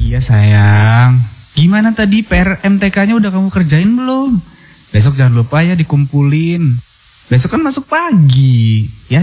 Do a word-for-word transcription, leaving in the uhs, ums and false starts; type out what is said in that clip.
Iya sayang. Gimana tadi P R M T K-nya udah kamu kerjain belum? Besok jangan lupa ya dikumpulin. Besok kan masuk pagi. Ya